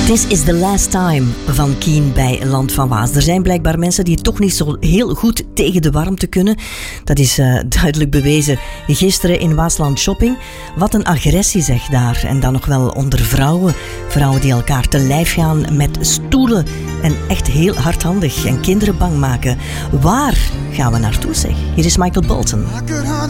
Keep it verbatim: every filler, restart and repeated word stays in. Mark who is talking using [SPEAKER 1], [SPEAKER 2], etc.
[SPEAKER 1] This is the last time van Kien bij Land van Waas. Er zijn blijkbaar mensen die toch niet zo heel goed tegen de warmte kunnen. Dat is uh, duidelijk bewezen gisteren in Waasland Shopping. Wat een agressie zeg daar. En dan nog wel onder vrouwen. Vrouwen die elkaar te lijf gaan met stoelen. En echt heel hardhandig. En kinderen bang maken. Waar gaan we naartoe zeg? Hier is Michael Bolton.